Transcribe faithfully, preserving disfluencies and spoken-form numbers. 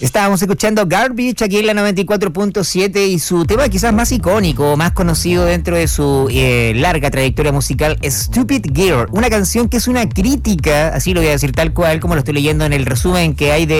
Estábamos escuchando Garbage aquí en la noventa y cuatro punto siete y su tema quizás más icónico, más conocido dentro de su eh, larga trayectoria musical, Stupid Girl, una canción que es una crítica, así lo voy a decir tal cual como lo estoy leyendo en el resumen que hay de